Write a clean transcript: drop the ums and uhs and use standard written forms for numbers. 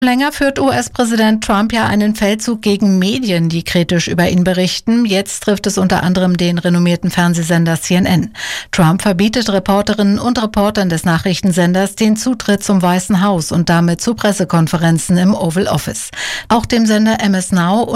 Länger führt US-Präsident Trump ja einen Feldzug gegen Medien, die kritisch über ihn berichten. Jetzt trifft es unter anderem den renommierten Fernsehsender CNN. Trump verbietet Reporterinnen und Reportern des Nachrichtensenders den Zutritt zum Weißen Haus und damit zu Pressekonferenzen im Oval Office. Auch dem Sender MS Now